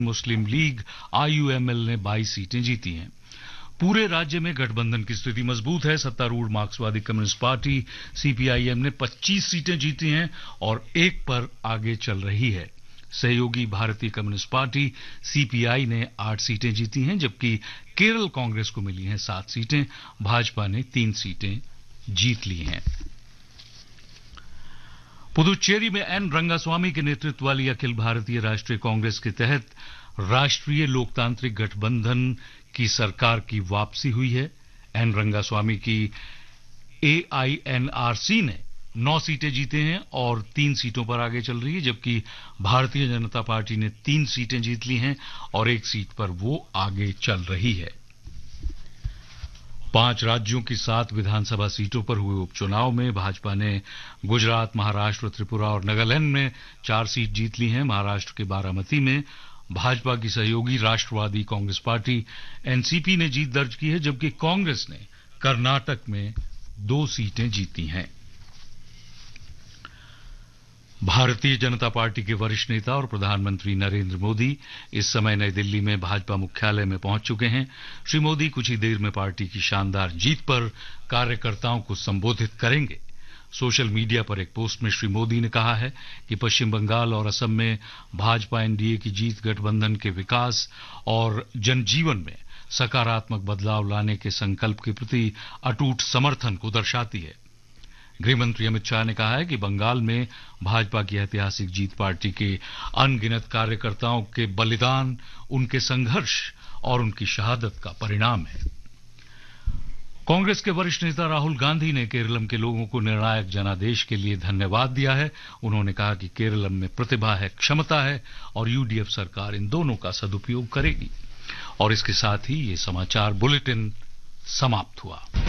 मुस्लिम league IUML ने 22 सीटें जीती हैं। पूरे राज्य में गठबंधन की स्थिति मजबूत है। सत्तारूढ़ मार्क्सवादी कम्युनिस्ट पार्टी सीपीआईएम ने 25 सीटें जीती हैं और एक पर आगे चल रही है। सहयोगी भारतीय कम्युनिस्ट पार्टी सीपीआई ने 8 सीटें जीती हैं, जबकि केरल कांग्रेस को मिली हैं 7 सीटें। भाजपा ने 3 सीटें जीत ली हैं। पुदुचेरी में एन रंगास्वामी के नेतृत्व वाली अखिल भारतीय राष्ट्रीय कांग्रेस के तहत राष्ट्रीय लोकतांत्रिक गठबंधन की सरकार की वापसी हुई है। एन रंगास्वामी की एआईएनआरसी ने 9 सीटें जीते हैं और 3 सीटों पर आगे चल रही है, जबकि भारतीय जनता पार्टी ने 3 सीटें जीत ली हैं और 1 सीट पर वो आगे चल रही है। 5 राज्यों की 7 विधानसभा सीटों पर हुए उपचुनाव में भाजपा ने गुजरात, महाराष्ट्र, त्रिपुरा और नागालैंड में 4 सीट जीत ली हैं। महाराष्ट्र के बारामती में भाजपा की सहयोगी राष्ट्रवादी कांग्रेस पार्टी एनसीपी ने जीत दर्ज की है, जबकि कांग्रेस ने कर्नाटक में 2 सीटें जीती हैं। भारतीय जनता पार्टी के वरिष्ठ नेता और प्रधानमंत्री नरेंद्र मोदी इस समय नई दिल्ली में भाजपा मुख्यालय में पहुंच चुके हैं। श्री मोदी कुछ ही देर में पार्टी की शानदार जीत पर कार्यकर्ताओं को संबोधित करेंगे। सोशल मीडिया पर एक पोस्ट में श्री मोदी ने कहा है कि पश्चिम बंगाल और असम में भाजपा एनडीए की जीत गठबंधन के विकास और जनजीवन में सकारात्मक बदलाव लाने के संकल्प के प्रति अटूट समर्थन को दर्शाती है। गृहमंत्री अमित शाह ने कहा है कि बंगाल में भाजपा की ऐतिहासिक जीत पार्टी के अनगिनत कार्यकर्ताओं के बलिदान, उनके संघर्ष और उनकी शहादत का परिणाम है। कांग्रेस के वरिष्ठ नेता राहुल गांधी ने केरलम के लोगों को निर्णायक जनादेश के लिए धन्यवाद दिया है। उन्होंने कहा कि केरलम में प्रतिभा है, क्षमता है और यूडीएफ सरकार इन दोनों का सदुपयोग करेगी। और इसके साथ ही ये समाचार बुलेटिन समाप्त हुआ।